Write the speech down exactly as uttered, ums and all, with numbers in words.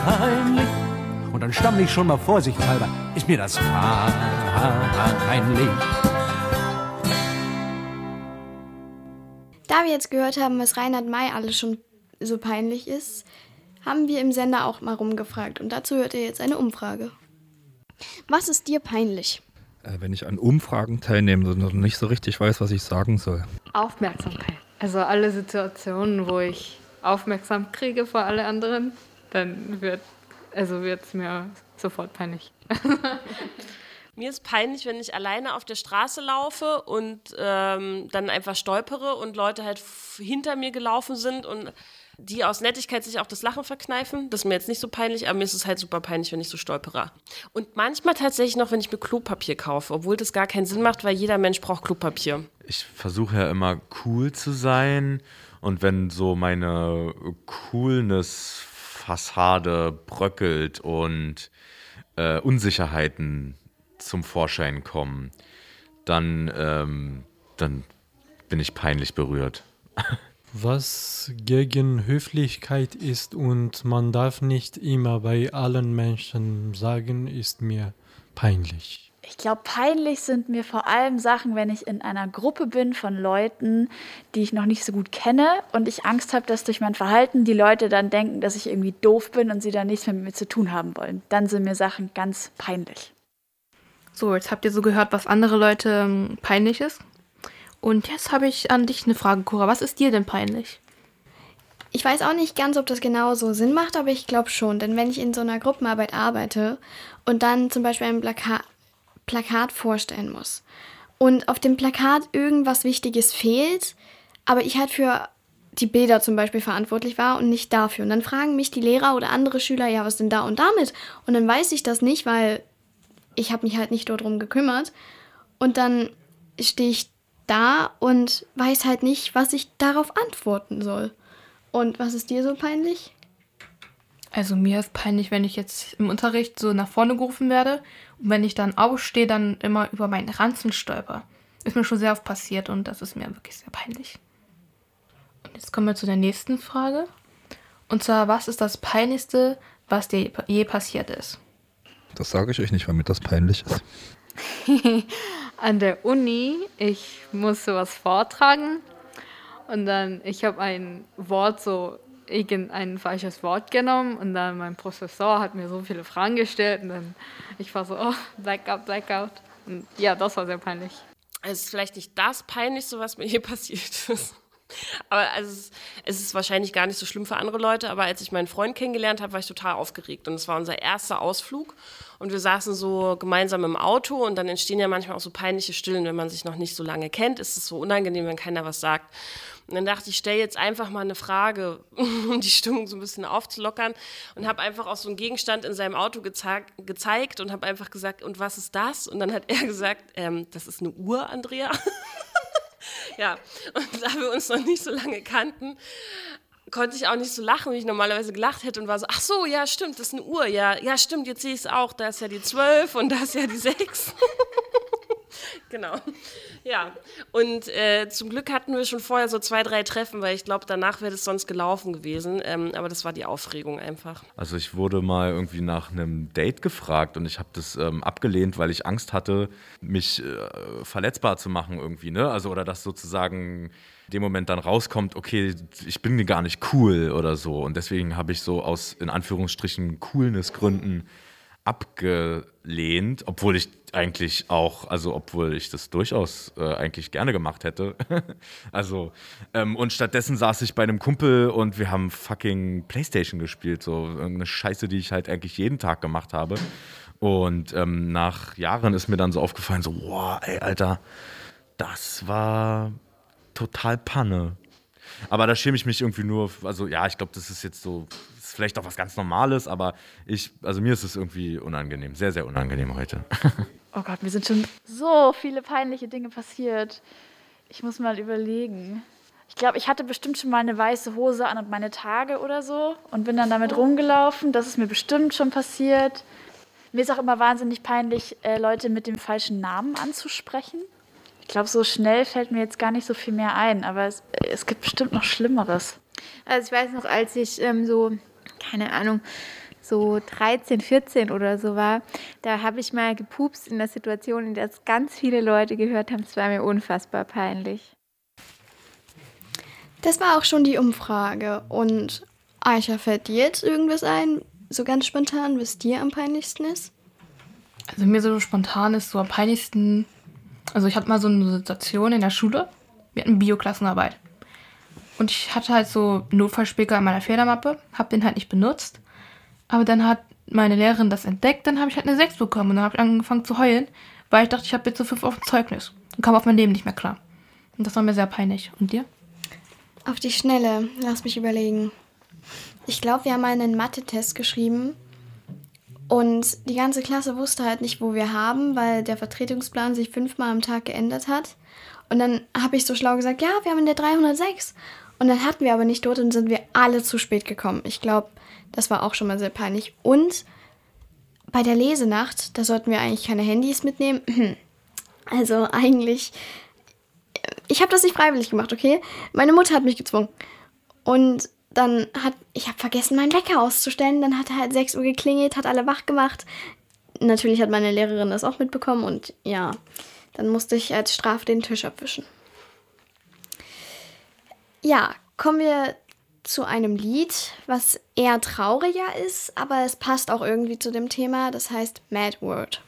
peinlich. Und dann stammle ich schon mal vorsichtshalber, ist mir das peinlich. Da wir jetzt gehört haben, was Reinhard May alles schon so peinlich ist, haben wir im Sender auch mal rumgefragt. Und dazu hört ihr jetzt eine Umfrage. Was ist dir peinlich? Äh, wenn ich an Umfragen teilnehme und nicht so richtig weiß, was ich sagen soll. Aufmerksamkeit. Also alle Situationen, wo ich aufmerksam kriege vor alle anderen, dann wird also wird's mir sofort peinlich. Mir ist peinlich, wenn ich alleine auf der Straße laufe und ähm, dann einfach stolpere und Leute halt f- hinter mir gelaufen sind und die aus Nettigkeit sich auch das Lachen verkneifen. Das ist mir jetzt nicht so peinlich, aber mir ist es halt super peinlich, wenn ich so stolpere. Und manchmal tatsächlich noch, wenn ich mir Klopapier kaufe, obwohl das gar keinen Sinn macht, weil jeder Mensch braucht Klopapier. Ich versuche ja immer cool zu sein und wenn so meine Coolness-Fassade bröckelt und äh, Unsicherheiten zum Vorschein kommen, dann, ähm, dann bin ich peinlich berührt. Was gegen Höflichkeit ist und man darf nicht immer bei allen Menschen sagen, ist mir peinlich. Ich glaube, peinlich sind mir vor allem Sachen, wenn ich in einer Gruppe bin von Leuten, die ich noch nicht so gut kenne und ich Angst habe, dass durch mein Verhalten die Leute dann denken, dass ich irgendwie doof bin und sie dann nichts mehr mit mir zu tun haben wollen. Dann sind mir Sachen ganz peinlich. So, jetzt habt ihr so gehört, was andere Leute ähm, peinlich ist. Und jetzt habe ich an dich eine Frage, Cora. Was ist dir denn peinlich? Ich weiß auch nicht ganz, ob das genau so Sinn macht, aber ich glaube schon. Denn wenn ich in so einer Gruppenarbeit arbeite und dann zum Beispiel ein Plaka- Plakat vorstellen muss und auf dem Plakat irgendwas Wichtiges fehlt, aber ich halt für die Bilder zum Beispiel verantwortlich war und nicht dafür. Und dann fragen mich die Lehrer oder andere Schüler, ja, was denn da und damit? Und dann weiß ich das nicht, weil ich habe mich halt nicht darum gekümmert. Und dann stehe ich da und weiß halt nicht, was ich darauf antworten soll. Und was ist dir so peinlich? Also mir ist peinlich, wenn ich jetzt im Unterricht so nach vorne gerufen werde und wenn ich dann aufstehe, dann immer über meinen Ranzen stolper. Ist mir schon sehr oft passiert und das ist mir wirklich sehr peinlich. Und jetzt kommen wir zu der nächsten Frage. Und zwar, was ist das Peinlichste, was dir je passiert ist? Das sage ich euch nicht, weil mir das peinlich ist. An der Uni, ich musste was vortragen und dann, ich habe ein Wort, so irgendein falsches Wort genommen und dann mein Professor hat mir so viele Fragen gestellt und dann, ich war so, oh, Blackout, Blackout. Und ja, das war sehr peinlich. Also es ist vielleicht nicht das Peinlichste, was mir hier passiert ist. Aber also es, ist, es ist wahrscheinlich gar nicht so schlimm für andere Leute, aber als ich meinen Freund kennengelernt habe, war ich total aufgeregt und es war unser erster Ausflug und wir saßen so gemeinsam im Auto und dann entstehen ja manchmal auch so peinliche Stillen, wenn man sich noch nicht so lange kennt, ist es so unangenehm, wenn keiner was sagt. Und dann dachte ich, ich stelle jetzt einfach mal eine Frage, um die Stimmung so ein bisschen aufzulockern und habe einfach auch so einen Gegenstand in seinem Auto gezeig, gezeigt und habe einfach gesagt, und was ist das? Und dann hat er gesagt, ähm, das ist eine Uhr, Andrea. Ja, und da wir uns noch nicht so lange kannten, konnte ich auch nicht so lachen, wie ich normalerweise gelacht hätte und war so, ach so, ja stimmt, das ist eine Uhr, ja, ja stimmt, jetzt sehe ich es auch, da ist ja die zwölf und da ist ja die sechs. Genau, ja, und äh, zum Glück hatten wir schon vorher so zwei, drei Treffen, weil ich glaube, danach wäre es sonst gelaufen gewesen, ähm, aber das war die Aufregung einfach. Also ich wurde mal irgendwie nach einem Date gefragt und ich habe das ähm, abgelehnt, weil ich Angst hatte, mich äh, verletzbar zu machen irgendwie, ne? Also oder dass sozusagen in dem Moment dann rauskommt, okay, ich bin gar nicht cool oder so und deswegen habe ich so aus, in Anführungsstrichen, Coolness-Gründen abgelehnt, obwohl ich eigentlich auch, also obwohl ich das durchaus äh, eigentlich gerne gemacht hätte. Also, ähm, und stattdessen saß ich bei einem Kumpel und wir haben fucking Playstation gespielt, so eine Scheiße, die ich halt eigentlich jeden Tag gemacht habe. Und ähm, nach Jahren ist mir dann so aufgefallen, so, wow, ey, Alter, das war total Panne. Aber da schäme ich mich irgendwie nur, also ja, ich glaube, das ist jetzt so, ist vielleicht auch was ganz Normales, aber ich, also mir ist es irgendwie unangenehm, sehr, sehr unangenehm heute. Oh Gott, mir sind schon so viele peinliche Dinge passiert. Ich muss mal überlegen. Ich glaube, ich hatte bestimmt schon mal eine weiße Hose an und meine Tage oder so und bin dann damit rumgelaufen. Das ist mir bestimmt schon passiert. Mir ist auch immer wahnsinnig peinlich, äh, Leute mit dem falschen Namen anzusprechen. Ich glaube, so schnell fällt mir jetzt gar nicht so viel mehr ein, aber es, es gibt bestimmt noch Schlimmeres. Also ich weiß noch, als ich ähm, so, keine Ahnung, so dreizehn, vierzehn oder so war, da habe ich mal gepupst in der Situation, in der es ganz viele Leute gehört haben. Es war mir unfassbar peinlich. Das war auch schon die Umfrage. Und Aisha, fällt dir jetzt irgendwas ein, so ganz spontan, was dir am peinlichsten ist? Also mir so spontan ist so am peinlichsten, also ich hatte mal so eine Situation in der Schule, wir hatten Bio-Klassenarbeit. Und ich hatte halt so einen Notfallspicker in meiner Federmappe, habe den halt nicht benutzt. Aber dann hat meine Lehrerin das entdeckt, dann habe ich halt eine sechs bekommen. Und dann habe ich angefangen zu heulen, weil ich dachte, ich habe jetzt so fünf auf dem Zeugnis. Und kam auf mein Leben nicht mehr klar. Und das war mir sehr peinlich. Und dir? Auf die Schnelle, lass mich überlegen. Ich glaube, wir haben einen Mathe-Test geschrieben und die ganze Klasse wusste halt nicht, wo wir haben, weil der Vertretungsplan sich fünfmal am Tag geändert hat. Und dann habe ich so schlau gesagt, ja, wir haben in der dreihundertsechs. Und dann hatten wir aber nicht dort und sind wir alle zu spät gekommen. Ich glaube, das war auch schon mal sehr peinlich. Und bei der Lesenacht, da sollten wir eigentlich keine Handys mitnehmen. Also eigentlich, ich habe das nicht freiwillig gemacht, okay? Meine Mutter hat mich gezwungen. Und dann hat, ich habe vergessen, meinen Wecker auszustellen. Dann hat er halt sechs Uhr geklingelt, hat alle wach gemacht. Natürlich hat meine Lehrerin das auch mitbekommen und ja, dann musste ich als Strafe den Tisch abwischen. Ja, kommen wir zu einem Lied, was eher trauriger ist, aber es passt auch irgendwie zu dem Thema. Das heißt Mad World.